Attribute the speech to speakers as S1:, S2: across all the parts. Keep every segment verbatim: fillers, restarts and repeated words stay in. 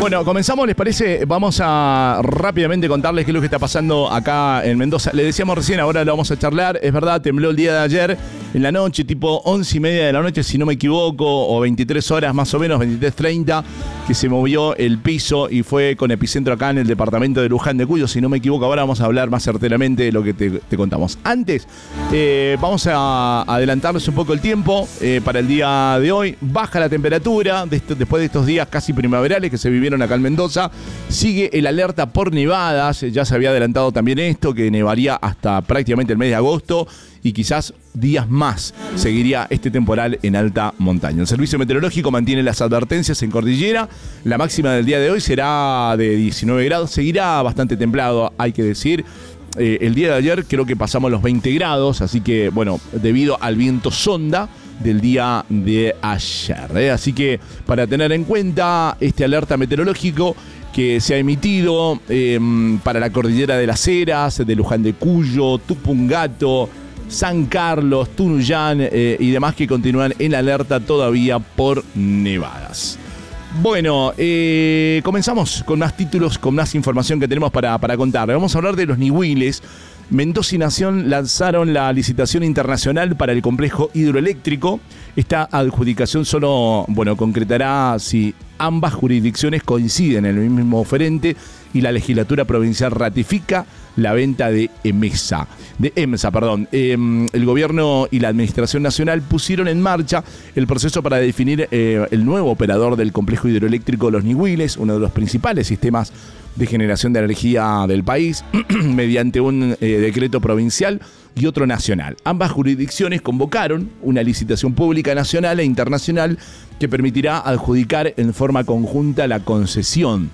S1: Bueno, comenzamos, ¿les parece? Vamos a rápidamente contarles qué es lo que está pasando acá en Mendoza. Le decíamos recién, ahora lo vamos a charlar. Es verdad, tembló el día de ayer en la noche, tipo once y media de la noche, si no me equivoco, o veintitrés horas más o menos, veintitrés treinta, que se movió el piso y fue con epicentro acá en el departamento de Luján de Cuyo. Si no me equivoco, ahora vamos a hablar más certeramente de lo que te, te contamos. Antes, eh, vamos a adelantarles un poco el tiempo eh, para el día de hoy. Baja la temperatura de esto, después de estos días casi primaverales que se vivieron acá en Mendoza. Sigue el alerta por nevadas. Ya se había adelantado también esto, que nevaría hasta prácticamente el mes de agosto y quizás días más seguiría este temporal en alta montaña. El Servicio Meteorológico mantiene las advertencias en cordillera. La máxima del día de hoy será de diecinueve grados. Seguirá bastante templado, hay que decir. Eh, el día de ayer creo que pasamos los veinte grados, así que, bueno, debido al viento sonda del día de ayer. ¿eh? Así que, para tener en cuenta este alerta meteorológico que se ha emitido eh, para la cordillera de las Heras, de Luján de Cuyo, Tupungato, San Carlos, Tunuyán eh, y demás, que continúan en alerta todavía por nevadas. Bueno, eh, comenzamos con más títulos, con más información que tenemos para, para contar. Vamos a hablar de los Niwiles. Mendoza y Nación lanzaron la licitación internacional para el complejo hidroeléctrico. Esta adjudicación solo, bueno, concretará si ambas jurisdicciones coinciden en el mismo oferente y la legislatura provincial ratifica la venta de EMESA. De EMSA, perdón. Eh, el gobierno y la administración nacional pusieron en marcha el proceso para definir eh, el nuevo operador del complejo hidroeléctrico Los Niwiles, uno de los principales sistemas de generación de energía del país, mediante un eh, decreto provincial y otro nacional. Ambas jurisdicciones convocaron una licitación pública nacional e internacional que permitirá adjudicar en forma conjunta la concesión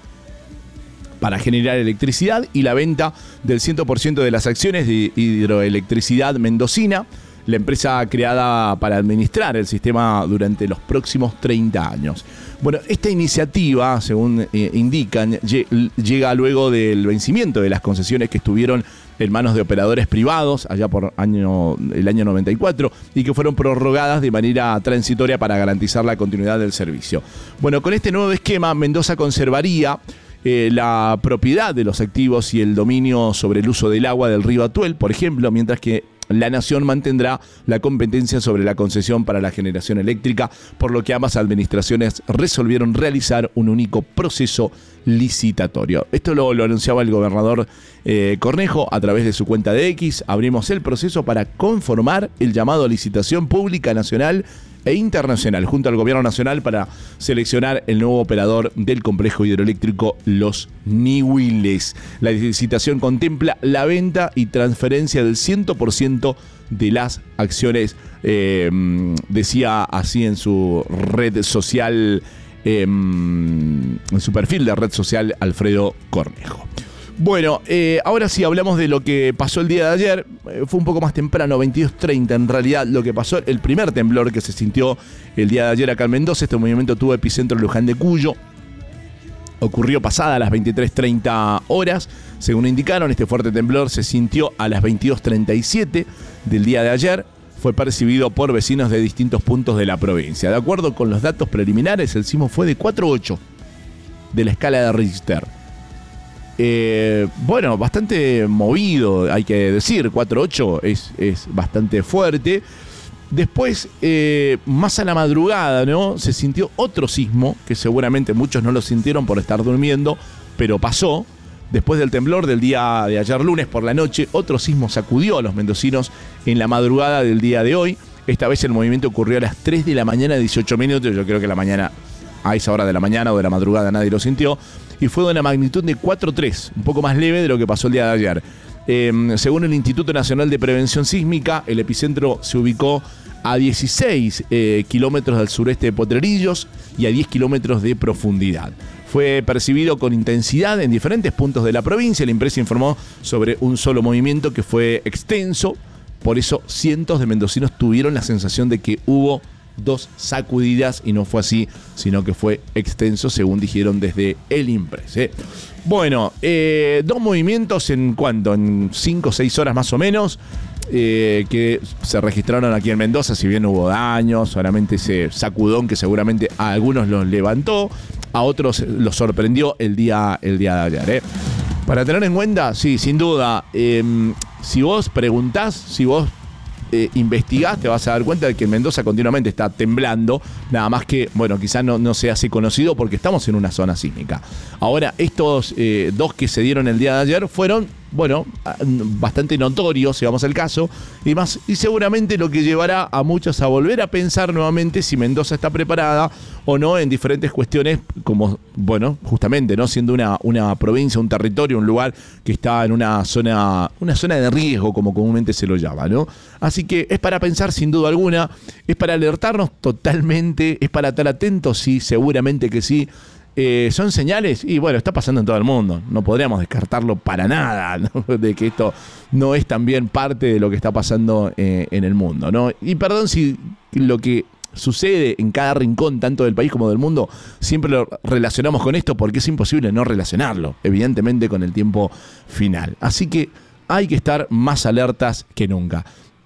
S1: para generar electricidad y la venta del cien por ciento de las acciones de Hidroelectricidad Mendocina, la empresa creada para administrar el sistema durante los próximos treinta años. Bueno, esta iniciativa, según eh, indican, llega luego del vencimiento de las concesiones que estuvieron en manos de operadores privados allá por año, el año noventa y cuatro y que fueron prorrogadas de manera transitoria para garantizar la continuidad del servicio. Bueno, con este nuevo esquema, Mendoza conservaría Eh, la propiedad de los activos y el dominio sobre el uso del agua del río Atuel, por ejemplo, mientras que la Nación mantendrá la competencia sobre la concesión para la generación eléctrica, por lo que ambas administraciones resolvieron realizar un único proceso licitatorio. Esto lo, lo anunciaba el gobernador eh, Cornejo a través de su cuenta de X. Abrimos el proceso para conformar el llamado a licitación pública nacional e internacional junto al gobierno nacional para seleccionar el nuevo operador del complejo hidroeléctrico Los Niwiles. La licitación contempla la venta y transferencia del cien por ciento de las acciones, eh, decía así en su red social, eh, en su perfil de red social, Alfredo Cornejo. Bueno, eh, ahora sí hablamos de lo que pasó el día de ayer. Eh, fue un poco más temprano, veintidós treinta en realidad, lo que pasó, el primer temblor que se sintió el día de ayer acá en Mendoza. Este movimiento tuvo epicentro en Luján de Cuyo. Ocurrió pasada las veintitrés treinta horas. Según indicaron, este fuerte temblor se sintió a las veintidós treinta y siete del día de ayer. Fue percibido por vecinos de distintos puntos de la provincia. De acuerdo con los datos preliminares, el sismo fue de cuatro coma ocho de la escala de Richter. Eh, bueno, bastante movido, hay que decir. cuatro coma ocho es, es bastante fuerte. Después, eh, más a la madrugada, ¿no? Se sintió otro sismo, que seguramente muchos no lo sintieron por estar durmiendo, pero pasó. Después del temblor del día de ayer lunes por la noche, otro sismo sacudió a los mendocinos en la madrugada del día de hoy. Esta vez el movimiento ocurrió a las tres de la mañana, dieciocho minutos. Yo creo que la mañana, a esa hora de la mañana o de la madrugada, nadie lo sintió. Y fue de una magnitud de cuatro coma tres, un poco más leve de lo que pasó el día de ayer. Eh, según el Instituto Nacional de Prevención Sísmica, el epicentro se ubicó a dieciséis eh, kilómetros del sureste de Potrerillos y a diez kilómetros de profundidad. Fue percibido con intensidad en diferentes puntos de la provincia. La empresa informó sobre un solo movimiento que fue extenso. Por eso cientos de mendocinos tuvieron la sensación de que hubo dos sacudidas y no fue así, sino que fue extenso, según dijeron desde el INPRES. ¿eh? Bueno, eh, dos movimientos en cuanto, en cinco o seis horas más o menos, eh, que se registraron aquí en Mendoza. Si bien hubo daños, solamente ese sacudón que seguramente a algunos los levantó. a otros los sorprendió el día, el día de ayer. ¿eh? Para tener en cuenta, sí, sin duda, eh, si vos preguntás, si vos eh, investigás, te vas a dar cuenta de que Mendoza continuamente está temblando, nada más que, bueno, quizás no, no se hace conocido porque estamos en una zona sísmica. Ahora, estos eh, dos que se dieron el día de ayer fueron, bueno, bastante notorios, si vamos al caso, y más, y seguramente lo que llevará a muchos a volver a pensar nuevamente si Mendoza está preparada o no en diferentes cuestiones, como, bueno, justamente, ¿no? Siendo una, una provincia, un territorio, un lugar que está en una zona, una zona de riesgo, como comúnmente se lo llama, ¿no? Así que es para pensar sin duda alguna, es para alertarnos totalmente, es para estar atentos, sí, seguramente que sí. Eh, son señales y bueno, está pasando en todo el mundo. No podríamos descartarlo para nada, ¿no? De que esto no es también parte de lo que está pasando eh, en el mundo, ¿no? Y perdón si lo que sucede en cada rincón, tanto del país como del mundo, siempre lo relacionamos con esto porque es imposible no relacionarlo, evidentemente, con el tiempo final. Así que hay que estar más alertas que nunca.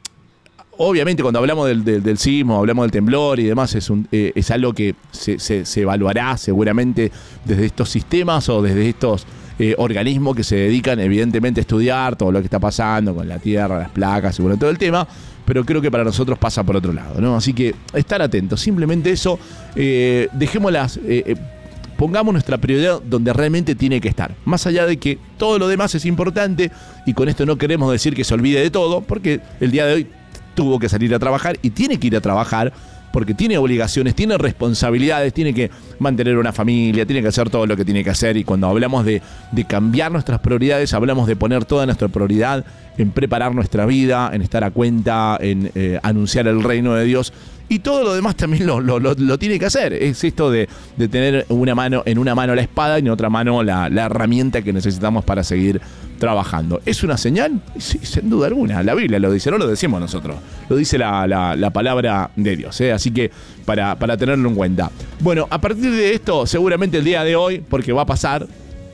S1: Obviamente cuando hablamos del, del, del sismo, hablamos del temblor y demás, es, un, eh, es algo que se, se, se evaluará seguramente desde estos sistemas o desde estos eh, organismos que se dedican evidentemente a estudiar todo lo que está pasando con la tierra, las placas y bueno, todo el tema, pero creo que para nosotros pasa por otro lado, ¿no? Así que estar atentos, simplemente eso, eh, dejémoslas... Eh, eh, pongamos nuestra prioridad donde realmente tiene que estar. Más allá de que todo lo demás es importante, y con esto no queremos decir que se olvide de todo, porque el día de hoy tuvo que salir a trabajar y tiene que ir a trabajar porque tiene obligaciones, tiene responsabilidades, tiene que mantener una familia, tiene que hacer todo lo que tiene que hacer. Y cuando hablamos de, de cambiar nuestras prioridades, hablamos de poner toda nuestra prioridad en preparar nuestra vida, en estar a cuenta, en eh, anunciar el reino de Dios. Y todo lo demás también lo, lo, lo, lo tiene que hacer. Es esto de, de tener una mano, en una mano la espada y en otra mano la, la herramienta que necesitamos para seguir trabajando. ¿Es una señal? Sí, sin duda alguna. La Biblia lo dice, no lo decimos nosotros. Lo dice la, la, la palabra de Dios. ¿eh? Así que para, para tenerlo en cuenta. Bueno, a partir de esto, seguramente el día de hoy, porque va a pasar,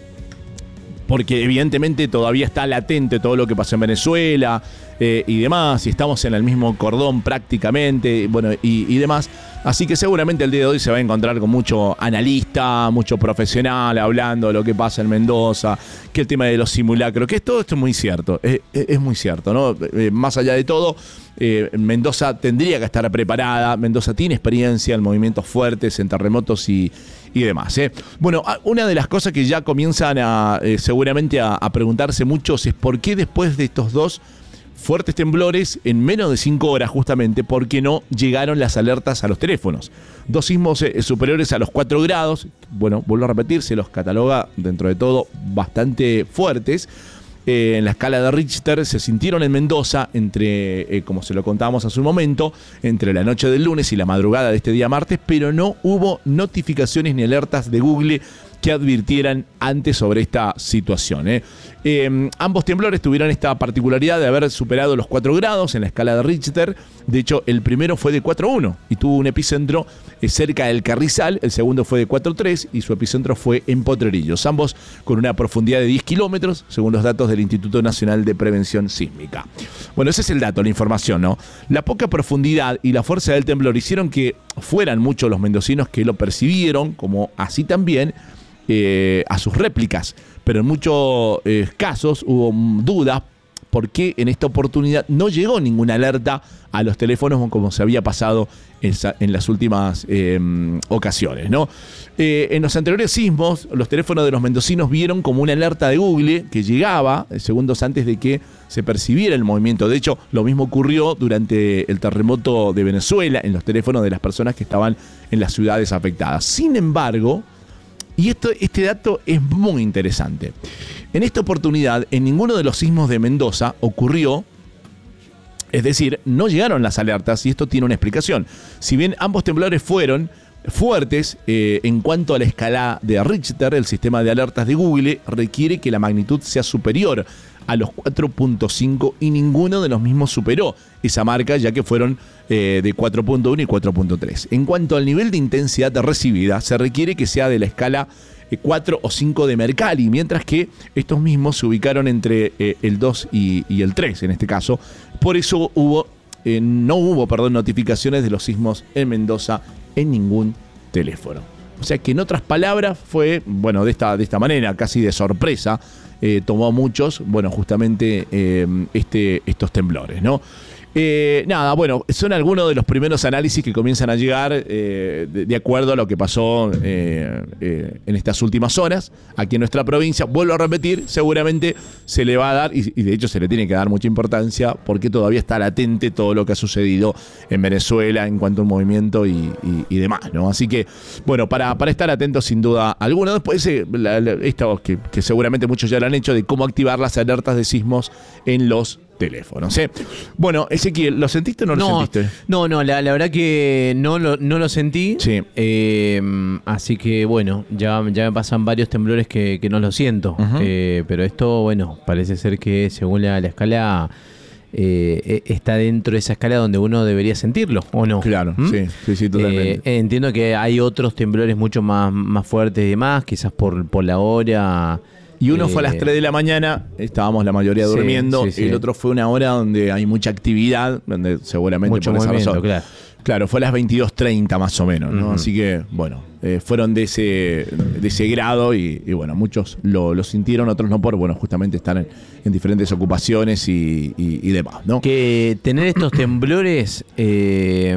S1: porque evidentemente todavía está latente todo lo que pasó en Venezuela eh, y demás, y estamos en el mismo cordón prácticamente, bueno, y, y demás. Así que seguramente el día de hoy se va a encontrar con mucho analista, mucho profesional hablando de lo que pasa en Mendoza, que el tema de los simulacros, que es, todo esto es muy cierto, es, es muy cierto, ¿no? Eh, más allá de todo, eh, Mendoza tendría que estar preparada, Mendoza tiene experiencia en movimientos fuertes, en terremotos y y demás. ¿eh? Bueno, una de las cosas que ya comienzan a eh, seguramente a, a preguntarse muchos es por qué después de estos dos fuertes temblores, en menos de cinco horas justamente, por qué no llegaron las alertas a los teléfonos. Dos sismos eh, superiores a los cuatro grados, bueno, vuelvo a repetir, se los cataloga dentro de todo bastante fuertes. Eh, en la escala de Richter se sintieron en Mendoza entre, eh, como se lo contábamos hace un momento, entre la noche del lunes y la madrugada de este día martes, pero no hubo notificaciones ni alertas de Google que advirtieran antes sobre esta situación. ¿eh? Eh, ambos temblores tuvieron esta particularidad de haber superado los cuatro grados en la escala de Richter. De hecho, el primero fue de cuatro punto uno y tuvo un epicentro eh, cerca del Carrizal. El segundo fue de cuatro punto tres y su epicentro fue en Potrerillos. Ambos con una profundidad de diez kilómetros, según los datos del Instituto Nacional de Prevención Sísmica. Bueno, ese es el dato, la información, ¿no? La poca profundidad y la fuerza del temblor hicieron que fueran muchos los mendocinos que lo percibieron, como así también Eh, a sus réplicas, pero en muchos eh, casos hubo dudas por qué en esta oportunidad no llegó ninguna alerta a los teléfonos como se había pasado en, en las últimas eh, ocasiones, ¿no? Eh, en los anteriores sismos, los teléfonos de los mendocinos vieron como una alerta de Google que llegaba segundos antes de que se percibiera el movimiento. De hecho, lo mismo ocurrió durante el terremoto de Venezuela en los teléfonos de las personas que estaban en las ciudades afectadas. Sin embargo, y esto, este dato es muy interesante. En esta oportunidad, en ninguno de los sismos de Mendoza ocurrió, es decir, no llegaron las alertas, y esto tiene una explicación. Si bien ambos temblores fueron fuertes, eh, en cuanto a la escala de Richter, el sistema de alertas de Google requiere que la magnitud sea superior a los cuatro punto cinco y ninguno de los mismos superó esa marca, ya que fueron eh, de cuatro punto uno y cuatro punto tres. En cuanto al nivel de intensidad recibida, se requiere que sea de la escala eh, cuatro o cinco de Mercalli, mientras que estos mismos se ubicaron entre eh, el dos y, y el tres en este caso. Por eso hubo, eh, no hubo perdón, notificaciones de los sismos en Mendoza en ningún teléfono. O sea que en otras palabras fue, bueno, de esta, de esta manera, casi de sorpresa, eh, tomó a muchos, bueno, justamente eh, este, estos temblores, ¿no? Eh, nada, bueno, son algunos de los primeros análisis que comienzan a llegar eh, de, de acuerdo a lo que pasó eh, eh, en estas últimas horas aquí en nuestra provincia. Vuelvo a repetir, seguramente se le va a dar, y, y de hecho se le tiene que dar mucha importancia, porque todavía está latente todo lo que ha sucedido en Venezuela en cuanto a un movimiento y, y, y demás, ¿no? Así que, bueno, para, para estar atentos sin duda alguna. Después, eh, la, la, esto que, que seguramente muchos ya lo han hecho, de cómo activar las alertas de sismos en los teléfonos, ¿eh? Bueno, Ezequiel, ¿lo sentiste o no, no lo sentiste?
S2: No, no, la, la verdad que no lo, no lo sentí.
S1: Sí.
S2: Eh, así que, bueno, ya, ya me pasan varios temblores que, que no lo siento. Uh-huh. eh, pero esto, bueno, parece ser que según la, la escala, eh, está dentro de esa escala donde uno debería sentirlo, ¿o no?
S1: Claro, ¿Mm? sí, sí, sí, totalmente.
S2: Eh, entiendo que hay otros temblores mucho más, más fuertes y demás, quizás por, por la hora.
S1: Y uno eh, fue a las tres de la mañana, estábamos la mayoría sí, durmiendo, sí, sí. El otro fue una hora donde hay mucha actividad, donde seguramente
S2: mucho
S1: por esa razón.
S2: Claro.
S1: Claro, fue a las veintidós treinta más o menos, ¿no? Uh-huh. Así que, bueno, eh, fueron de ese, de ese grado y, y bueno, muchos lo, lo sintieron, otros no por, bueno, justamente están en, en diferentes ocupaciones y, y, y demás, ¿no?
S2: Que tener estos temblores, eh,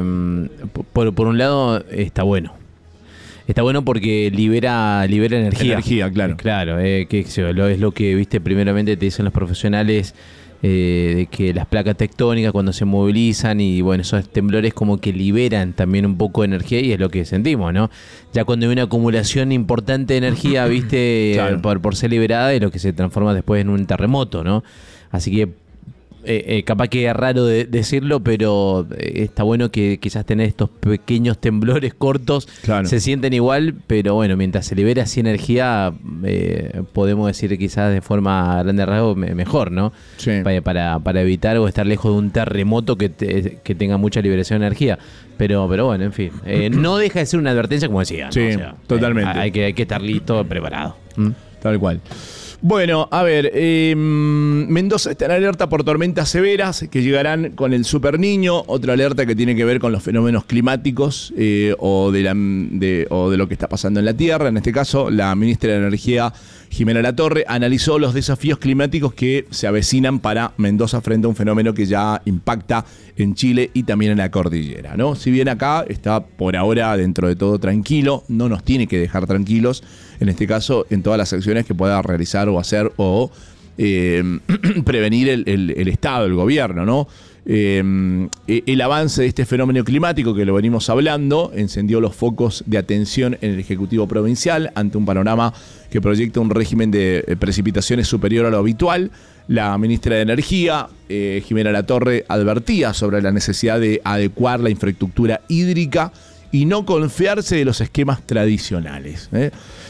S2: por, por un lado, está bueno. Está bueno porque libera libera energía.
S1: Energía, claro.
S2: Claro, eh, que es lo que, viste, primeramente te dicen los profesionales, eh, de que las placas tectónicas cuando se movilizan y bueno, esos temblores como que liberan también un poco de energía y es lo que sentimos, ¿no? Ya cuando hay una acumulación importante de energía, viste, claro. por, por ser liberada, es lo que se transforma después en un terremoto, ¿no? Así que Eh, eh, capaz que es raro de decirlo, pero eh, está bueno que quizás tener estos pequeños temblores cortos, claro. Se sienten igual, pero bueno, mientras se libera así energía, eh, podemos decir quizás de forma grande rasgo me, mejor, ¿no?
S1: Sí.
S2: Para, para, para evitar o estar lejos de un terremoto que, te, que tenga mucha liberación de energía. Pero, pero bueno, en fin, eh, no deja de ser una advertencia, como decía, ¿no?
S1: Sí,
S2: o sea,
S1: totalmente.
S2: Eh, hay, que, hay que estar listo, preparado. ¿Mm?
S1: Tal cual. Bueno, a ver, eh, Mendoza está en alerta por tormentas severas que llegarán con el Super Niño, otra alerta que tiene que ver con los fenómenos climáticos eh, o, de la, de, o de lo que está pasando en la Tierra. En este caso, la ministra de Energía, Jimena Latorre, analizó los desafíos climáticos que se avecinan para Mendoza frente a un fenómeno que ya impacta en Chile y también en la cordillera, ¿no? Si bien acá está por ahora dentro de todo tranquilo, no nos tiene que dejar tranquilos, en este caso, en todas las acciones que pueda realizar o hacer o eh, prevenir el, el, el Estado, el gobierno, ¿no? Eh, el avance de este fenómeno climático que lo venimos hablando encendió los focos de atención en el Ejecutivo Provincial ante un panorama que proyecta un régimen de precipitaciones superior a lo habitual. La ministra de Energía, eh, Jimena Latorre, advertía sobre la necesidad de adecuar la infraestructura hídrica y no confiarse de los esquemas tradicionales, ¿eh?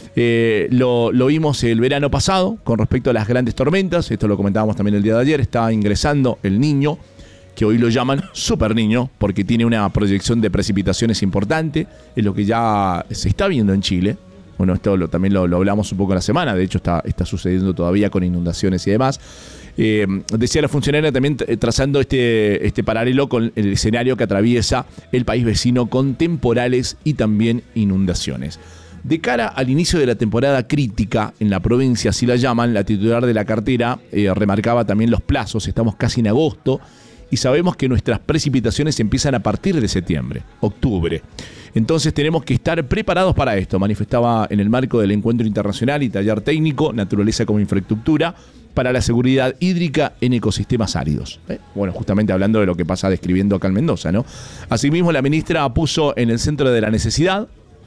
S1: Eh, lo, lo vimos el verano pasado con respecto a las grandes tormentas, esto lo comentábamos también el día de ayer, está ingresando el Niño, que hoy lo llaman Super Niño, porque tiene una proyección de precipitaciones importante, es lo que ya se está viendo en Chile. Bueno, esto lo, también lo, lo hablamos un poco en la semana, de hecho está, está sucediendo todavía con inundaciones y demás. Eh, decía la funcionaria también trazando este, este paralelo con el escenario que atraviesa el país vecino con temporales y también inundaciones. De cara al inicio de la temporada crítica en la provincia, así la llaman, la titular de la cartera eh, remarcaba también los plazos, estamos casi en agosto y sabemos que nuestras precipitaciones empiezan a partir de septiembre, octubre. Entonces tenemos que estar preparados para esto, manifestaba en el marco del Encuentro Internacional y Taller Técnico, Naturaleza como Infraestructura, para la seguridad hídrica en ecosistemas áridos. ¿Eh? Bueno, justamente hablando de lo que pasa describiendo acá en Mendoza, ¿no? Asimismo, la ministra puso en el centro de la necesidad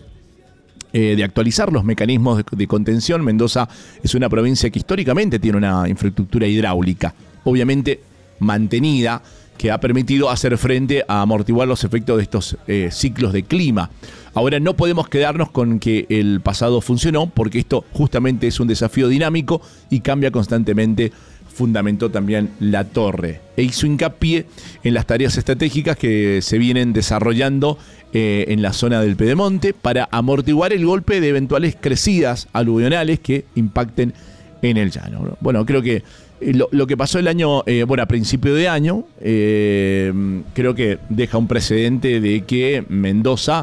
S1: eh, de actualizar los mecanismos de, de contención. Mendoza es una provincia que históricamente tiene una infraestructura hidráulica, obviamente mantenida, que ha permitido hacer frente a amortiguar los efectos de estos eh, ciclos de clima. Ahora no podemos quedarnos con que el pasado funcionó, porque esto justamente es un desafío dinámico y cambia constantemente, fundamentó también Latorre. E hizo hincapié en las tareas estratégicas que se vienen desarrollando eh, en la zona del Pedemonte para amortiguar el golpe de eventuales crecidas aluvionales que impacten en el llano. Bueno, creo que Lo, lo que pasó el año, eh, bueno, a principio de año, eh, creo que deja un precedente de que Mendoza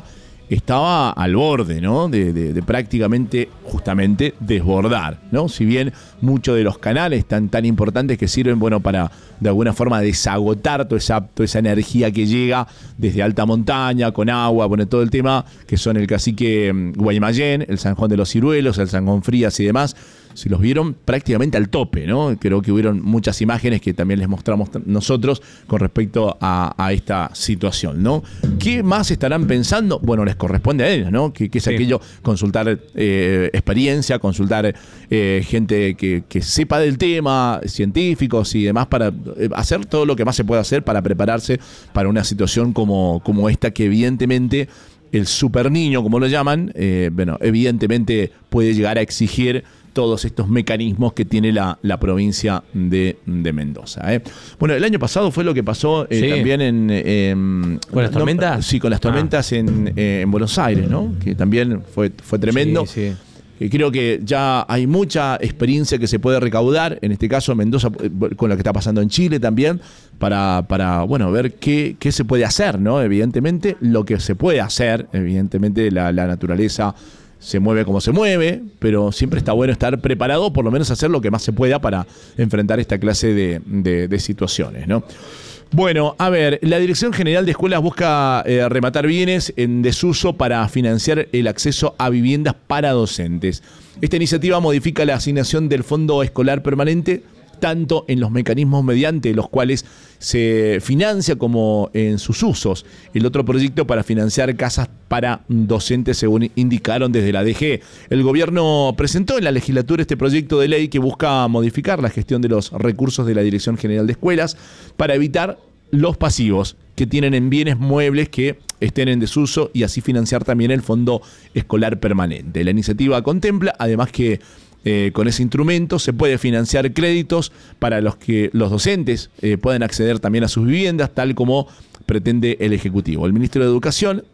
S1: estaba al borde, ¿no? De, de, de prácticamente, justamente, desbordar, ¿no? Si bien muchos de los canales tan, tan importantes que sirven, bueno, para de alguna forma desagotar toda esa, toda esa energía que llega desde alta montaña, con agua, bueno, todo el tema, que son el Cacique Guaymallén, el San Juan de los Ciruelos, el San Juan Frías y demás, se los vieron prácticamente al tope, ¿no? Creo que hubieron muchas imágenes que también les mostramos nosotros con respecto a, a esta situación, ¿no? ¿Qué más estarán pensando? Bueno, les corresponde a ellos, ¿no? Que, que es sí. aquello, consultar eh, experiencia, consultar eh, gente que, que sepa del tema, científicos y demás, para eh, hacer todo lo que más se pueda hacer para prepararse para una situación como, como esta, que evidentemente el super niño, como lo llaman, eh, bueno, evidentemente puede llegar a exigir todos estos mecanismos que tiene la, la provincia de, de Mendoza. ¿eh? Bueno, el año pasado fue lo que pasó eh, sí. también en... Eh,
S2: ¿Con las tormentas?
S1: No, sí, con las tormentas ah. en, eh, en Buenos Aires, ¿no? Que también fue, fue tremendo. Sí, sí. Y creo que ya hay mucha experiencia que se puede recaudar, en este caso Mendoza, con lo que está pasando en Chile también, para, para bueno, ver qué, qué se puede hacer, ¿no? Evidentemente, lo que se puede hacer, evidentemente la, la naturaleza se mueve como se mueve, pero siempre está bueno estar preparado, por lo menos hacer lo que más se pueda para enfrentar esta clase de, de, de situaciones, ¿no? Bueno, a ver, la Dirección General de Escuelas busca eh, rematar bienes en desuso para financiar el acceso a viviendas para docentes. Esta iniciativa modifica la asignación del Fondo Escolar Permanente, tanto en los mecanismos mediante los cuales se financia como en sus usos. El otro proyecto para financiar casas para docentes, según indicaron desde la D G. El gobierno presentó en la legislatura este proyecto de ley que busca modificar la gestión de los recursos de la Dirección General de Escuelas para evitar los pasivos que tienen en bienes muebles que estén en desuso y así financiar también el Fondo Escolar Permanente. La iniciativa contempla además que Eh, con ese instrumento se puede financiar créditos para los que los docentes eh, puedan acceder también a sus viviendas, tal como pretende el Ejecutivo. El ministro de Educación,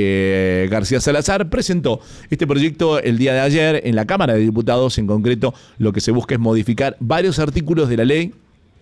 S1: eh, García Salazar, presentó este proyecto el día de ayer en la Cámara de Diputados. En concreto, lo que se busca es modificar varios artículos de la ley,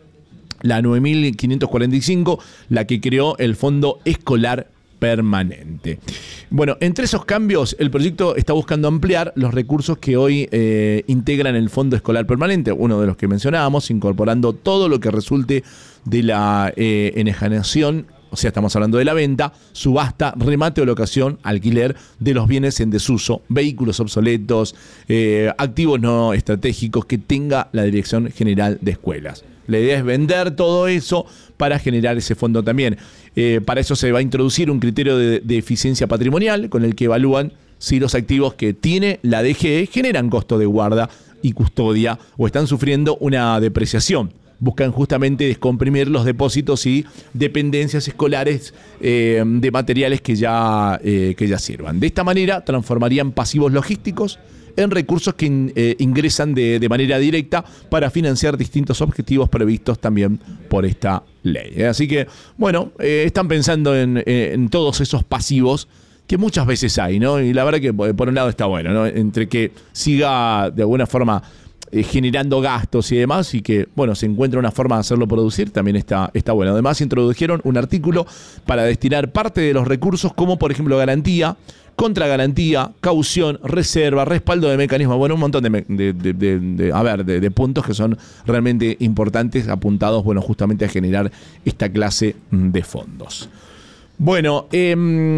S1: la nueve mil quinientos cuarenta y cinco, la que creó el Fondo Escolar Permanente. Bueno, entre esos cambios, el proyecto está buscando ampliar los recursos que hoy eh, integran el Fondo Escolar Permanente, uno de los que mencionábamos, incorporando todo lo que resulte de la eh, enajenación, o sea, estamos hablando de la venta, subasta, remate o locación, alquiler de los bienes en desuso, vehículos obsoletos, eh, activos no estratégicos que tenga la Dirección General de Escuelas. La idea es vender todo eso para generar ese fondo también. Eh, para eso se va a introducir un criterio de, de eficiencia patrimonial con el que evalúan si los activos que tiene la D G E generan costo de guarda y custodia o están sufriendo una depreciación. Buscan justamente descomprimir los depósitos y dependencias escolares eh, de materiales que ya, eh, que ya sirvan. De esta manera transformarían pasivos logísticos en recursos que in, eh, ingresan de, de manera directa para financiar distintos objetivos previstos también por esta ley. Así que, bueno, eh, están pensando en, en todos esos pasivos que muchas veces hay, ¿no? Y la verdad que por un lado está bueno, ¿no? Entre que siga de alguna forma eh, generando gastos y demás, y que, bueno, se encuentra una forma de hacerlo producir, también está, está bueno. Además, introdujeron un artículo para destinar parte de los recursos, como por ejemplo garantía, contragarantía, caución, reserva, respaldo de mecanismos, bueno, un montón de, de, de, de, de, a ver, de, de puntos que son realmente importantes, apuntados, bueno, justamente a generar esta clase de fondos. Bueno, eh,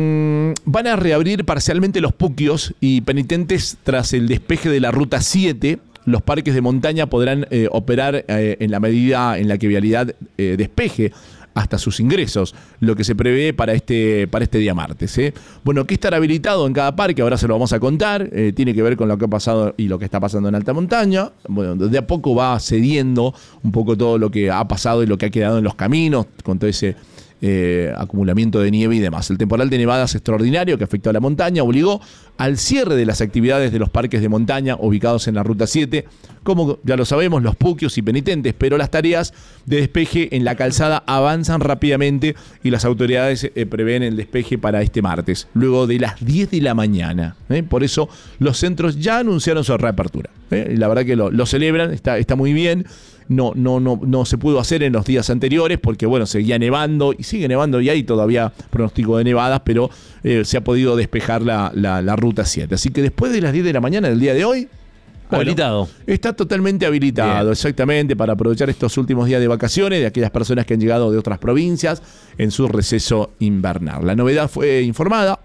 S1: van a reabrir parcialmente los puquios y penitentes tras el despeje de la Ruta siete. Los parques de montaña podrán eh, operar eh, en la medida en la que Vialidad eh, despeje hasta sus ingresos, lo que se prevé para este, para este día martes. ¿eh? Bueno, ¿qué estará habilitado en cada parque? Ahora se lo vamos a contar. Eh, tiene que ver con lo que ha pasado y lo que está pasando en alta montaña. Bueno, de a poco va cediendo un poco todo lo que ha pasado y lo que ha quedado en los caminos, con todo ese eh, acumulamiento de nieve y demás. El temporal de nevadas extraordinario que afectó a la montaña obligó al cierre de las actividades de los parques de montaña ubicados en la Ruta siete, como ya lo sabemos, Los Puquios y Penitentes, pero las tareas de despeje en la calzada avanzan rápidamente y las autoridades eh, prevén el despeje para este martes, luego de las diez de la mañana. ¿eh? Por eso los centros ya anunciaron su reapertura. ¿eh? Y la verdad que lo, lo celebran, está, está muy bien. No, no, no, no se pudo hacer en los días anteriores porque, bueno, seguía nevando y sigue nevando y hay todavía pronóstico de nevadas, pero eh, se ha podido despejar la, la, la Ruta siete. Así que después de las diez de la mañana del día de hoy,
S2: habilitado.
S1: Bueno, está totalmente habilitado, bien. Exactamente, para aprovechar estos últimos días de vacaciones de aquellas personas que han llegado de otras provincias en su receso invernal. La novedad fue informada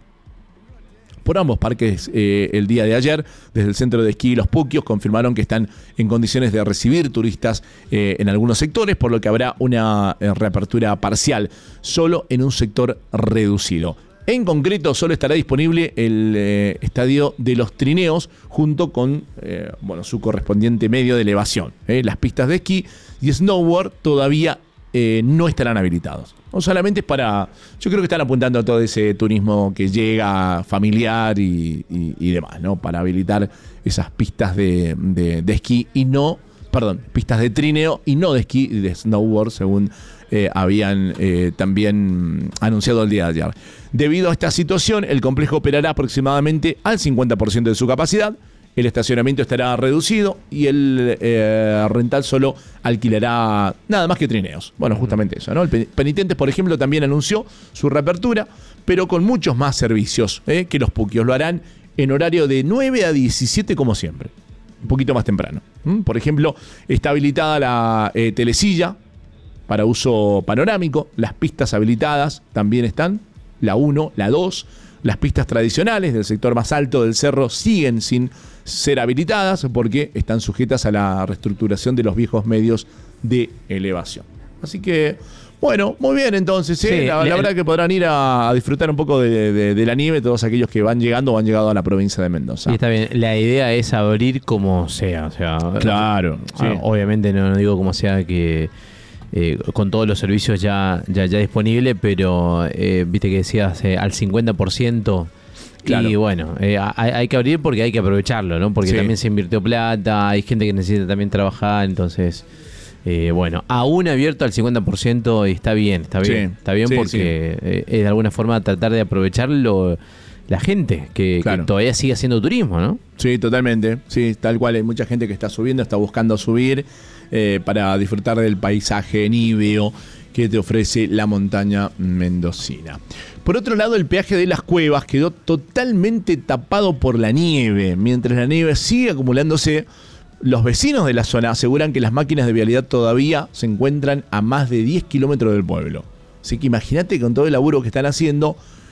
S1: por ambos parques eh, el día de ayer. Desde el centro de esquí Los Puquios confirmaron que están en condiciones de recibir turistas eh, en algunos sectores, por lo que habrá una eh, reapertura parcial, solo en un sector reducido. En concreto, solo estará disponible el eh, estadio de los Trineos junto con eh, bueno, su correspondiente medio de elevación. Eh. Las pistas de esquí y snowboard todavía eh, no estarán habilitados. No solamente es para... Yo creo que están apuntando a todo ese turismo que llega familiar y, y, y demás, ¿no? Para habilitar esas pistas de, de, de esquí y no... Perdón, pistas de trineo y no de esquí y de snowboard, según eh, habían eh, también anunciado el día de ayer. Debido a esta situación, el complejo operará aproximadamente al cincuenta por ciento de su capacidad. El estacionamiento estará reducido y el eh, rental solo alquilará nada más que trineos. Bueno, justamente eso, ¿no? El Penitentes, por ejemplo, también anunció su reapertura, pero con muchos más servicios ¿eh? que Los Puquios. Lo harán en horario de nueve a diecisiete como siempre. Un poquito más temprano. ¿Mm? Por ejemplo, está habilitada la eh, telesilla para uso panorámico. Las pistas habilitadas también están. La uno, la dos. Las pistas tradicionales del sector más alto del cerro siguen sin ser habilitadas porque están sujetas a la reestructuración de los viejos medios de elevación. Así que, bueno, muy bien entonces. ¿eh? Sí, la, la verdad que podrán ir a, a disfrutar un poco de, de, de la nieve todos aquellos que van llegando o han llegado a la provincia de Mendoza.
S2: Y está bien, la idea es abrir como sea. O sea,
S1: claro.
S2: Sí. Obviamente no, no digo como sea que... Eh, con todos los servicios ya, ya, ya disponibles, pero eh, viste que decías eh, al cincuenta por ciento. Claro. Y bueno, eh, hay, hay que abrir porque hay que aprovecharlo, ¿no? Porque sí. también se invirtió plata, hay gente que necesita también trabajar, entonces, eh, bueno, aún abierto al cincuenta por ciento y está bien, está bien, sí. está bien sí, porque sí. Eh, es de alguna forma tratar de aprovecharlo la gente que, claro. que todavía sigue haciendo turismo, ¿no?
S1: Sí, totalmente, sí, tal cual, hay mucha gente que está subiendo, está buscando subir eh, para disfrutar del paisaje níveo que te ofrece la montaña mendocina. Por otro lado, el peaje de Las Cuevas quedó totalmente tapado por la nieve. Mientras la nieve sigue acumulándose, los vecinos de la zona aseguran que las máquinas de vialidad todavía se encuentran a más de diez kilómetros del pueblo. Así que imagínate con todo el laburo que están haciendo,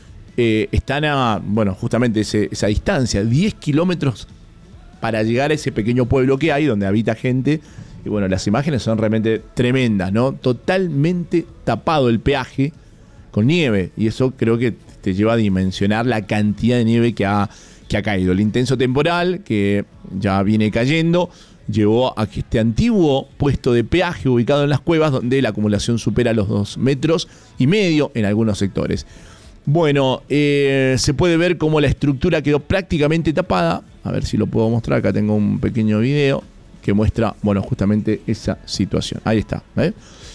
S1: eh, están a, bueno, justamente ese, esa distancia, diez kilómetros para llegar a ese pequeño pueblo que hay, donde habita gente. Y bueno, las imágenes son realmente tremendas, ¿no? Totalmente tapado el peaje con nieve. Y eso creo que te lleva a dimensionar la cantidad de nieve que ha, que ha caído. El intenso temporal que ya viene cayendo llevó a que este antiguo puesto de peaje ubicado en Las Cuevas, donde la acumulación supera los dos metros y medio en algunos sectores. Bueno, eh, se puede ver cómo la estructura quedó prácticamente tapada. A ver si lo puedo mostrar. Acá tengo un pequeño video que muestra, bueno, justamente esa situación. Ahí está, ¿eh?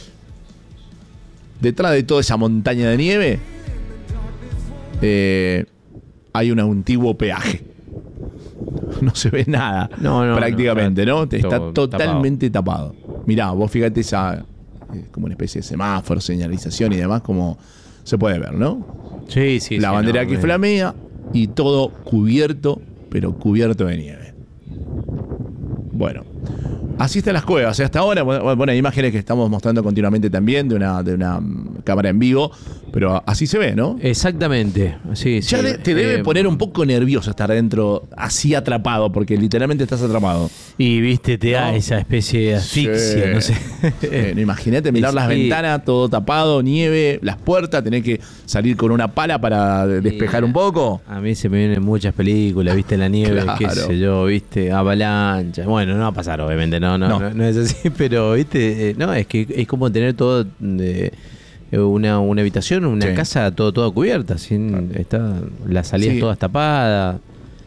S1: Detrás de toda esa montaña de nieve eh, hay un antiguo peaje. No se ve nada,
S2: no, no,
S1: prácticamente, ¿no? ¿no? Está
S2: Todo
S1: totalmente tapado. tapado. Mirá, vos fíjate esa, eh, como una especie de semáforo, señalización y demás, como se puede ver, ¿no?
S2: Sí, sí.
S1: La
S2: sí,
S1: bandera
S2: no,
S1: que
S2: me...
S1: flamea y todo cubierto, pero cubierto de nieve. Bueno, así están Las Cuevas. Hasta ahora, bueno, hay imágenes que estamos mostrando continuamente también de una, de una cámara en vivo, pero así se ve, ¿no?
S2: Exactamente. Sí,
S1: ya
S2: sí.
S1: de, te debe eh, poner un poco nervioso estar dentro así atrapado, porque literalmente estás atrapado.
S2: Y viste, te da ¿no? esa especie de asfixia, sí. no sé.
S1: Eh, no, imagínate mirar las sí. ventanas, todo tapado, nieve, las puertas, tener que salir con una pala para despejar sí. un poco.
S2: A mí se me vienen muchas películas, viste, la nieve, claro. qué sé yo, viste, avalancha. Bueno, no va a pasar, obviamente, no, no, no, no, no es así, pero viste, eh, no, es que es como tener todo eh, una, una habitación, una sí. casa todo, toda cubierta, sin claro. está, las salidas sí. todas tapadas.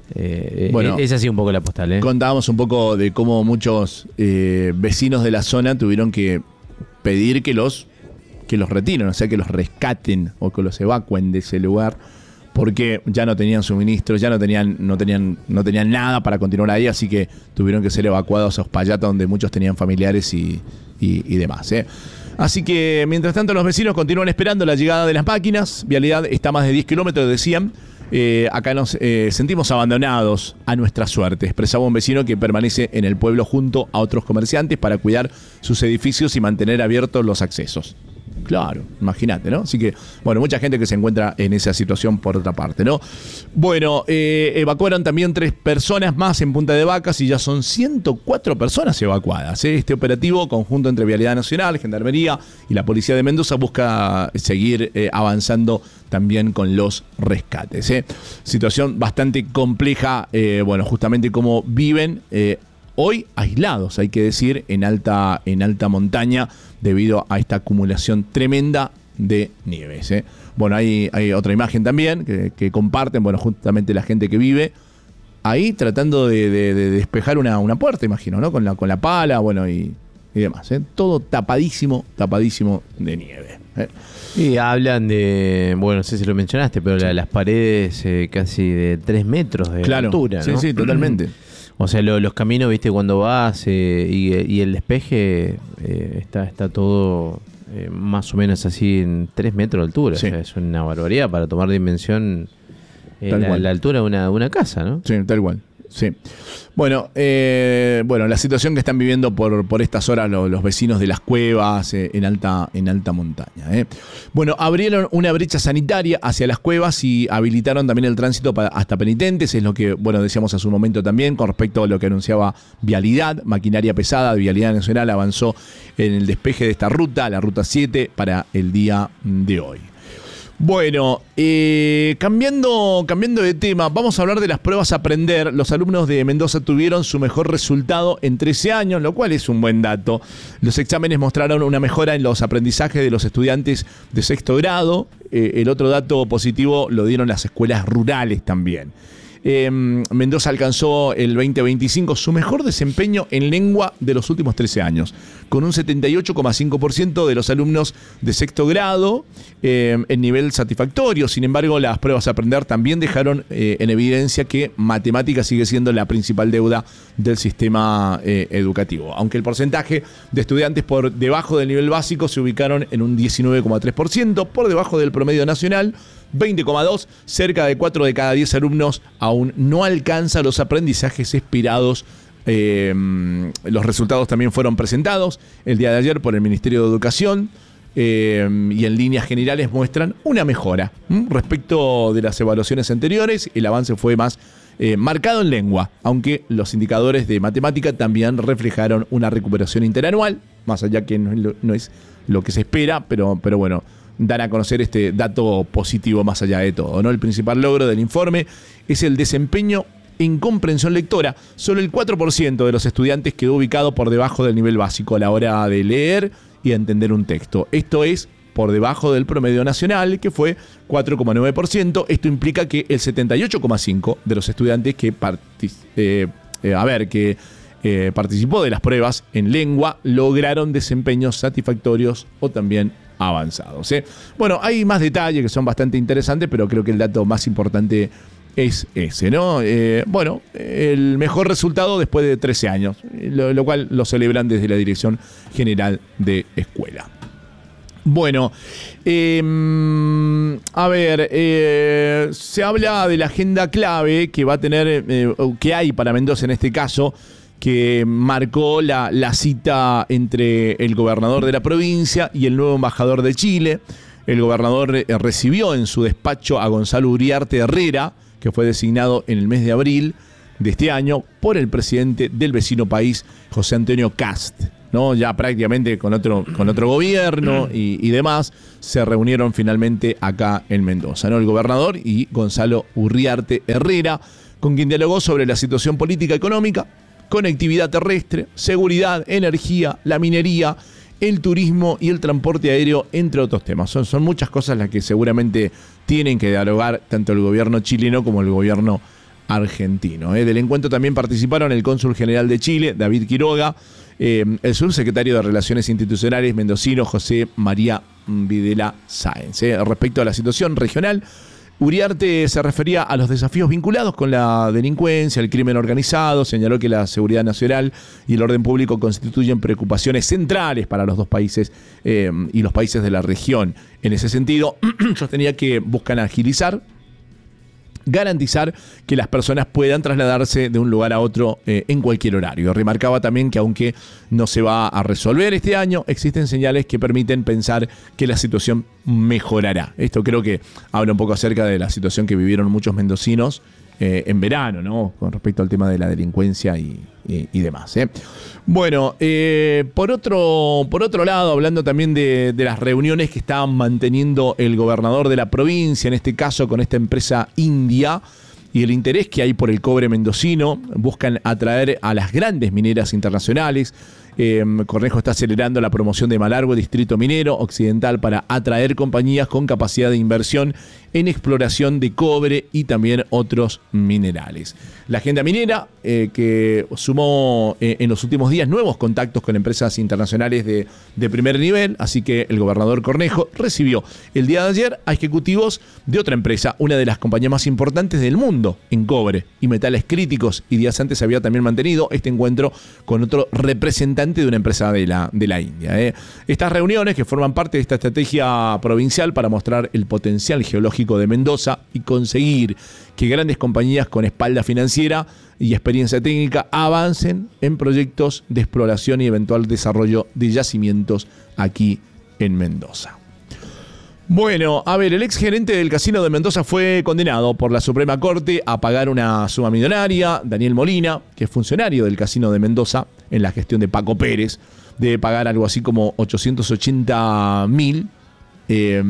S2: Eh,
S1: Bueno,
S2: es así un poco la postal, ¿eh?
S1: Contábamos un poco de cómo muchos eh, vecinos de la zona tuvieron que pedir que los, que los retiren, o sea, que los rescaten o que los evacuen de ese lugar, porque ya no tenían suministros, ya no tenían, no tenían, no tenían nada para continuar ahí, así que tuvieron que ser evacuados a Uspallata, donde muchos tenían familiares y, y, y demás, ¿eh? Así que, mientras tanto, los vecinos continúan esperando la llegada de las máquinas. Vialidad está a más de diez kilómetros, decían. Eh, acá nos eh, sentimos abandonados a nuestra suerte, expresaba un vecino que permanece en el pueblo junto a otros comerciantes para cuidar sus edificios y mantener abiertos los accesos. Claro, imagínate, ¿no? Así que, bueno, mucha gente que se encuentra en esa situación por otra parte, ¿no? Bueno, eh, evacuaron también tres personas más en Punta de Vacas y ya son ciento cuatro personas evacuadas, ¿eh? Este operativo conjunto entre Vialidad Nacional, Gendarmería y la Policía de Mendoza busca seguir eh, avanzando también con los rescates, ¿eh? Situación bastante compleja, eh, bueno, justamente como viven eh, hoy aislados, hay que decir, en alta, en alta montaña, debido a esta acumulación tremenda de nieves, ¿eh? Bueno, hay, hay otra imagen también que, que comparten, bueno, justamente la gente que vive ahí tratando de, de, de despejar una, una puerta, imagino, ¿no? Con la, con la pala, bueno, y, y demás, ¿eh? Todo tapadísimo, tapadísimo de nieve, ¿eh?
S2: Y hablan de, bueno, no sé si lo mencionaste, pero la, las paredes eh, casi de tres metros de
S1: claro,
S2: altura,
S1: sí,
S2: ¿no?
S1: sí, totalmente.
S2: O sea, lo, los caminos, viste, cuando vas eh, y, y el despeje eh, está, está todo eh, más o menos así en tres metros de altura.
S1: Sí.
S2: O sea, es una barbaridad para tomar dimensión eh, la, la altura de una, de una casa, ¿no?
S1: Sí, tal cual. Sí. Bueno, eh, bueno, la situación que están viviendo por, por estas horas los, los vecinos de las cuevas eh, en alta, en alta montaña, ¿eh? Bueno, abrieron una brecha sanitaria hacia las cuevas y habilitaron también el tránsito para, hasta penitentes, es lo que, bueno, decíamos hace un momento también con respecto a lo que anunciaba Vialidad. Maquinaria pesada de Vialidad Nacional avanzó en el despeje de esta ruta, la ruta siete, para el día de hoy. Bueno, eh, cambiando, cambiando de tema, vamos a hablar de las pruebas a aprender. Los alumnos de Mendoza tuvieron su mejor resultado en trece años, lo cual es un buen dato. Los exámenes mostraron una mejora en los aprendizajes de los estudiantes de sexto grado. Eh, el otro dato positivo lo dieron las escuelas rurales también. Eh, Mendoza alcanzó el veinte veinticinco su mejor desempeño en lengua de los últimos trece años, con un setenta y ocho coma cinco por ciento de los alumnos de sexto grado eh, en nivel satisfactorio. Sin embargo, las pruebas a aprender también dejaron eh, en evidencia que matemática sigue siendo la principal deuda del sistema eh, educativo. Aunque el porcentaje de estudiantes por debajo del nivel básico se ubicaron en un diecinueve coma tres por ciento, por debajo del promedio nacional, veinte coma dos, cerca de cuatro de cada diez alumnos aún no alcanza los aprendizajes esperados. Eh, los resultados también fueron presentados el día de ayer por el Ministerio de Educación eh, y en líneas generales muestran una mejora ¿m? respecto de las evaluaciones anteriores. El avance fue más eh, marcado en lengua, aunque los indicadores de matemática también reflejaron una recuperación interanual, más allá que no es lo, no es lo que se espera, pero, pero bueno, dan a conocer este dato positivo más allá de todo, ¿no? El principal logro del informe es el desempeño en comprensión lectora. Solo el cuatro por ciento de los estudiantes quedó ubicado por debajo del nivel básico a la hora de leer y entender un texto. Esto es por debajo del promedio nacional, que fue cuatro coma nueve por ciento. Esto implica que el setenta y ocho coma cinco por ciento de los estudiantes que, partic- eh, eh, a ver, que eh, participó de las pruebas en lengua lograron desempeños satisfactorios o también avanzados, ¿eh? Bueno, hay más detalles que son bastante interesantes, pero creo que el dato más importante es ese, ¿no? Eh, bueno, el mejor resultado después de trece años, lo, lo cual lo celebran desde la Dirección General de Escuela. Bueno, eh, a ver, eh, se habla de la agenda clave que va a tener, eh, que hay para Mendoza en este caso, que marcó la, la cita entre el gobernador de la provincia y el nuevo embajador de Chile. El gobernador eh, recibió en su despacho a Gonzalo Uriarte Herrera, que fue designado en el mes de abril de este año por el presidente del vecino país, José Antonio Kast, ¿no? Ya prácticamente con otro, con otro gobierno y, y demás, se reunieron finalmente acá en Mendoza, ¿no? El gobernador y Gonzalo Uriarte Herrera, con quien dialogó sobre la situación política económica, conectividad terrestre, seguridad, energía, la minería, el turismo y el transporte aéreo, entre otros temas. Son, son muchas cosas las que seguramente tienen que dialogar tanto el gobierno chileno como el gobierno argentino. ¿eh? Del encuentro también participaron el cónsul general de Chile, David Quiroga, eh, el subsecretario de Relaciones Institucionales mendocino, José María Videla Sáenz. ¿eh? Respecto a la situación regional, Uriarte se refería a los desafíos vinculados con la delincuencia, el crimen organizado, señaló que la seguridad nacional y el orden público constituyen preocupaciones centrales para los dos países eh, y los países de la región. En ese sentido, sostenía que buscan agilizar, garantizar que las personas puedan trasladarse de un lugar a otro eh, en cualquier horario. Remarcaba también que aunque no se va a resolver este año, existen señales que permiten pensar que la situación mejorará. Esto creo que habla un poco acerca de la situación que vivieron muchos mendocinos eh, en verano, ¿no? Con respecto al tema de la delincuencia y, y, y demás. ¿eh? Bueno, eh, por otro, por otro lado, hablando también de, de las reuniones que estaban manteniendo el gobernador de la provincia, en este caso con esta empresa india, y el interés que hay por el cobre mendocino, buscan atraer a las grandes mineras internacionales. Eh, Cornejo está acelerando la promoción de Malargüe, distrito minero occidental, para atraer compañías con capacidad de inversión en exploración de cobre y también otros minerales. La agenda minera, eh, que sumó eh, en los últimos días nuevos contactos con empresas internacionales de, de primer nivel, así que el gobernador Cornejo recibió el día de ayer a ejecutivos de otra empresa, una de las compañías más importantes del mundo en cobre y metales críticos, y días antes había también mantenido este encuentro con otro representante de una empresa de la, de la India. ¿eh? Estas reuniones, que forman parte de esta estrategia provincial para mostrar el potencial geológico de Mendoza y conseguir que grandes compañías con espalda financiera y experiencia técnica avancen en proyectos de exploración y eventual desarrollo de yacimientos aquí en Mendoza. Bueno, a ver, el ex gerente del Casino de Mendoza fue condenado por la Suprema Corte a pagar una suma millonaria. Daniel Molina, que es funcionario del Casino de Mendoza en la gestión de Paco Pérez, debe pagar algo así como ochocientos ochenta mil. Eh,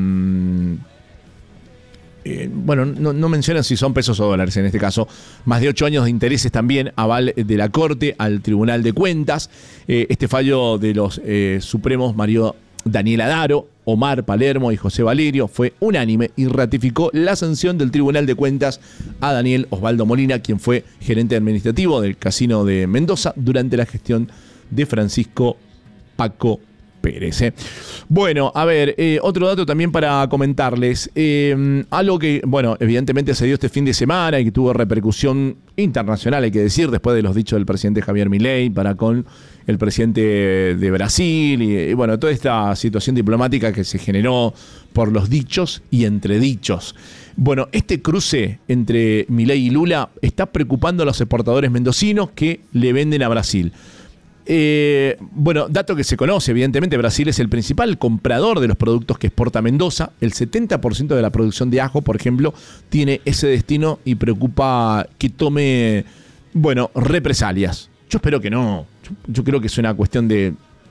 S1: eh, bueno, no, no mencionan si son pesos o dólares en este caso. Más de ocho años de intereses también, aval de la Corte al Tribunal de Cuentas. Eh, este fallo de los eh, Supremos Mario Daniel Adaro, Omar Palermo y José Valerio fue unánime y ratificó la sanción del Tribunal de Cuentas a Daniel Osvaldo Molina, quien fue gerente administrativo del Casino de Mendoza durante la gestión de Francisco Paco Pérez. ¿eh? Bueno, a ver, eh, otro dato también para comentarles. Eh, algo que, bueno, evidentemente se dio este fin de semana y que tuvo repercusión internacional, hay que decir, después de los dichos del presidente Javier Milei para con el presidente de Brasil y, y bueno, toda esta situación diplomática que se generó por los dichos y entredichos. Bueno, este cruce entre Milei y Lula está preocupando a los exportadores mendocinos que le venden a Brasil. Eh, bueno, dato que se conoce, evidentemente, Brasil es el principal comprador de los productos que exporta Mendoza. El setenta por ciento de la producción de ajo, por ejemplo, tiene ese destino y preocupa que tome, bueno, represalias. Yo espero que no. Yo, yo creo que es una cuestión de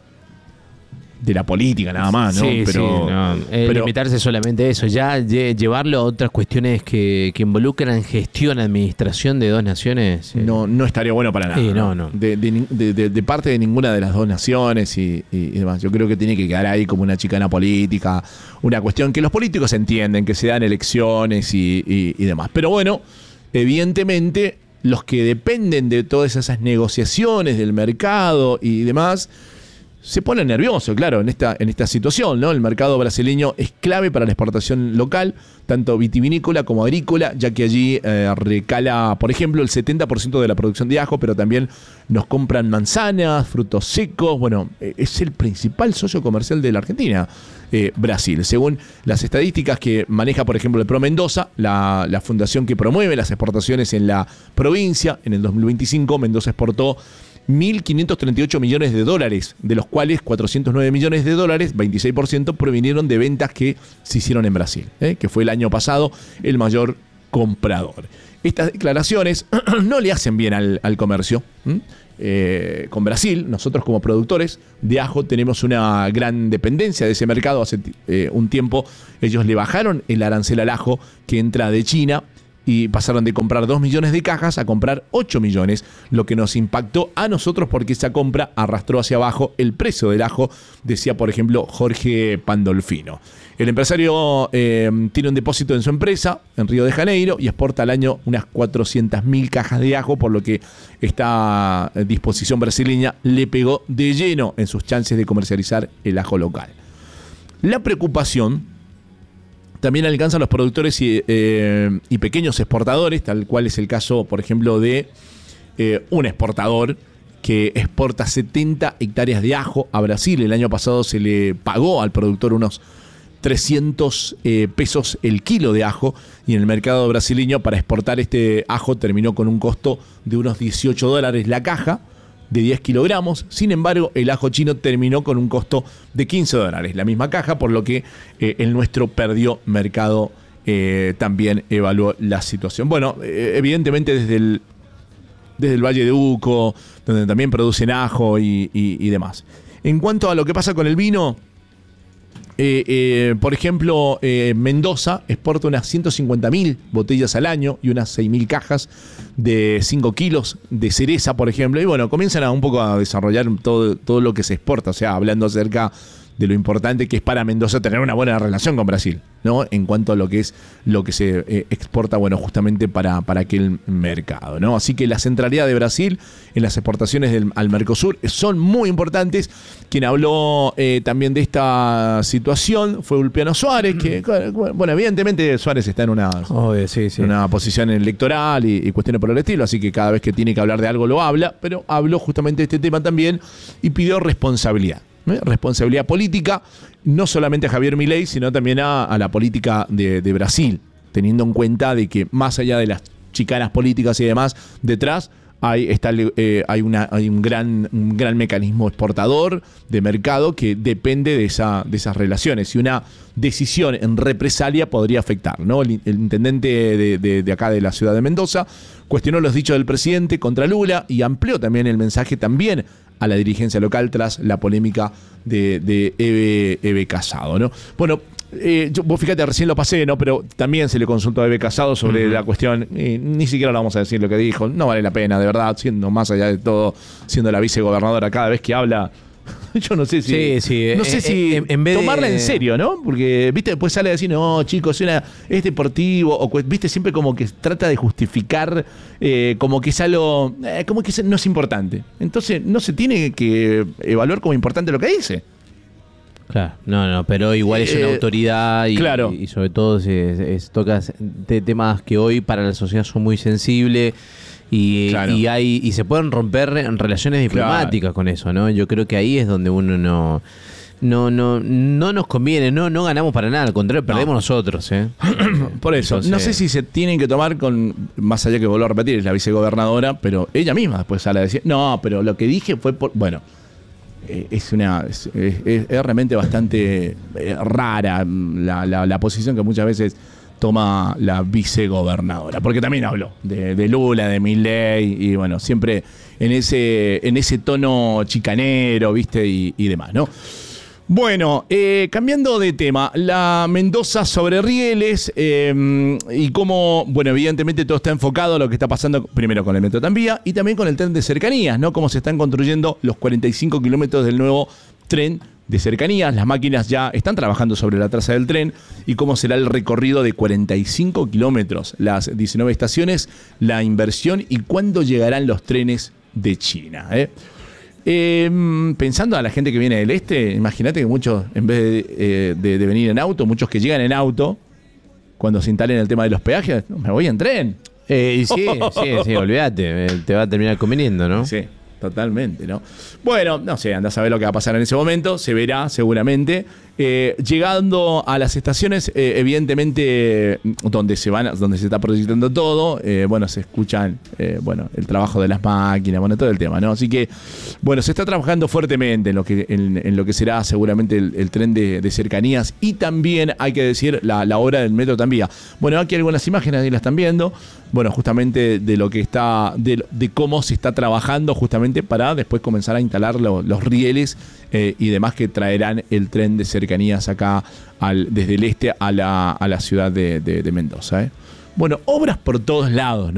S1: de la política nada más, ¿no?
S2: Sí,
S1: pero,
S2: sí, no. Eh,
S1: pero
S2: limitarse solamente a eso, ya lle- llevarlo a otras cuestiones que, que involucran gestión, administración de dos naciones. Eh.
S1: no, no estaría bueno para nada.
S2: Sí, no, no.
S1: De, de, de, de, de parte de ninguna de las dos naciones y, y, y demás. Yo creo que tiene que quedar ahí como una chicana política, una cuestión que los políticos entienden, que se dan elecciones y, y, y demás. Pero bueno, evidentemente, los que dependen de todas esas negociaciones del mercado y demás, se pone nervioso, claro, en esta, en esta situación, ¿no? El mercado brasileño es clave para la exportación local, tanto vitivinícola como agrícola, ya que allí eh, recala, por ejemplo, el setenta por ciento de la producción de ajo, pero también nos compran manzanas, frutos secos. Bueno, eh, es el principal socio comercial de la Argentina, eh, Brasil. Según las estadísticas que maneja, por ejemplo, el Pro Mendoza, la, la fundación que promueve las exportaciones en la provincia, en el dos mil veinticinco, Mendoza exportó mil quinientos treinta y ocho millones de dólares, de los cuales cuatrocientos nueve millones de dólares, veintiséis por ciento, provinieron de ventas que se hicieron en Brasil, ¿eh? que fue el año pasado el mayor comprador. Estas declaraciones no le hacen bien al, al comercio. Eh, con Brasil, nosotros como productores de ajo tenemos una gran dependencia de ese mercado. Hace eh, un tiempo ellos le bajaron el arancel al ajo que entra de China. y pasaron de comprar dos millones de cajas a comprar ocho millones, lo que nos impactó a nosotros porque esa compra arrastró hacia abajo el precio del ajo, decía por ejemplo Jorge Pandolfino. El empresario eh, tiene un depósito en su empresa en Río de Janeiro y exporta al año unas cuatrocientas mil cajas de ajo, por lo que esta disposición brasileña le pegó de lleno en sus chances de comercializar el ajo local. La preocupación también alcanza a los productores y, eh, y pequeños exportadores, tal cual es el caso, por ejemplo, de eh, un exportador que exporta setenta hectáreas de ajo a Brasil. El año pasado se le pagó al productor unos trescientos eh, pesos el kilo de ajo, y en el mercado brasileño para exportar este ajo terminó con un costo de unos dieciocho dólares la caja de diez kilogramos. Sin embargo, el ajo chino terminó con un costo de quince dólares, la misma caja, por lo que eh, el nuestro perdió mercado. Eh, también evaluó la situación. Bueno, eh, evidentemente desde el, desde el Valle de Uco, donde también producen ajo y, y, y demás. En cuanto a lo que pasa con el vino, Eh, eh, por ejemplo, eh, Mendoza exporta unas ciento cincuenta mil botellas al año y unas seis mil cajas de cinco kilos de cereza, por ejemplo. Y bueno, comienzan a un poco a desarrollar todo, todo lo que se exporta, o sea, hablando acerca de lo importante que es para Mendoza tener una buena relación con Brasil, ¿no? En cuanto a lo que es lo que se eh, exporta, bueno, justamente para, para aquel mercado, ¿no? Así que la centralidad de Brasil en las exportaciones del, al Mercosur son muy importantes. Quien habló eh, también de esta situación fue Ulpiano Suárez, que, bueno, evidentemente Suárez está en una,
S2: Obvio, sí, sí.
S1: en una posición electoral y, y cuestiones por el estilo, así que cada vez que tiene que hablar de algo lo habla, pero habló justamente de este tema también y pidió responsabilidad. ¿Eh? Responsabilidad política, no solamente a Javier Milei, sino también a, a la política de, de Brasil, teniendo en cuenta de que más allá de las chicanas políticas y demás, detrás hay, está, eh, hay, una, hay un, gran, un gran mecanismo exportador de mercado que depende de, esa, de esas relaciones, y una decisión en represalia podría afectar, ¿no? El, el intendente de, de, de acá de la ciudad de Mendoza cuestionó los dichos del presidente contra Lula y amplió también el mensaje también a la dirigencia local tras la polémica de, de Eve, Eve Casado, ¿no? Bueno, eh, yo, vos fíjate, recién lo pasé, ¿no? Pero también se le consultó a Eve Casado sobre uh-huh. la cuestión, y ni siquiera lo vamos a decir lo que dijo, no vale la pena, de verdad, siendo más allá de todo, siendo la vicegobernadora, cada vez que habla, yo no sé si
S2: sí, sí.
S1: no sé
S2: eh,
S1: si
S2: en, en vez
S1: tomarla
S2: de...
S1: en serio, ¿no? Porque, viste, después sale a decir, no, chicos, una, es deportivo, o viste, siempre como que trata de justificar, eh, como que es algo, eh, como que no es importante. Entonces, no se tiene que evaluar como importante lo que dice.
S2: Claro, no, no, pero igual es una
S1: Eh,
S2: autoridad y,
S1: claro.
S2: y sobre todo se, se, se toca de temas que hoy para la sociedad son muy sensibles. Y,
S1: claro.
S2: y hay y se pueden romper en relaciones diplomáticas claro. con eso, ¿no? Yo creo que ahí es donde uno no no no no nos conviene, no no ganamos para nada, al contrario, perdemos no. nosotros, ¿eh?
S1: Por eso, entonces, no sé si se tienen que tomar con, más allá que vuelvo a repetir, es la vicegobernadora, pero ella misma después sale a decir, no, pero lo que dije fue por, bueno, eh, es una es, es, es realmente bastante eh, rara la, la, la posición que muchas veces toma la vicegobernadora, porque también habló de, de Lula, de Milei, y bueno, siempre en ese, en ese tono chicanero, viste, y, y demás, ¿no? Bueno, eh, cambiando de tema, la Mendoza sobre rieles, eh, y cómo, bueno, evidentemente todo está enfocado a lo que está pasando primero con el Metro Tranvía y también con el tren de cercanías, ¿no? Cómo se están construyendo los cuarenta y cinco kilómetros del nuevo tren de cercanías. Las máquinas ya están trabajando sobre la traza del tren y cómo será el recorrido de cuarenta y cinco kilómetros, las diecinueve estaciones, la inversión y cuándo llegarán los trenes de China, ¿eh? Eh, pensando a la gente que viene del este, imagínate que muchos, en vez de, eh, de, de venir en auto, muchos que llegan en auto, cuando se instalen el tema de los peajes, no, me voy en tren.
S2: Eh, sí, sí, sí, olvídate, te va a terminar conveniendo, ¿no?
S1: Sí. Totalmente, ¿no? Bueno, no sé, andá a saber lo que va a pasar en ese momento, se verá seguramente. Eh, llegando a las estaciones, eh, evidentemente, donde se van, donde se está proyectando todo, eh, bueno, se escuchan, eh, bueno, el trabajo de las máquinas, bueno, todo el tema, ¿no? Así que, bueno, se está trabajando fuertemente en lo que, en, en lo que será seguramente el, el tren de, de cercanías y también, hay que decir, la, la obra del Metro Tranvía. Bueno, aquí hay algunas imágenes, ahí las están viendo, bueno, justamente de lo que está, de, de cómo se está trabajando justamente para después comenzar a instalar lo, los rieles eh, y demás que traerán el tren de cercanías cercanías acá al, desde el este a la, a la ciudad de, de, de Mendoza, ¿eh? Bueno, obras por todos lados, ¿no?